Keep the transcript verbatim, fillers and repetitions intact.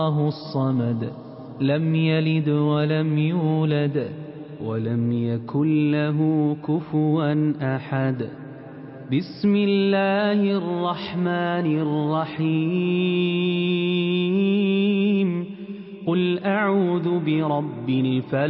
الله الصمد لم يلد ولم يولد ولم يكن له كفوا أحد. بسم الله الرحمن الرحيم. قل أعوذ برب الفلق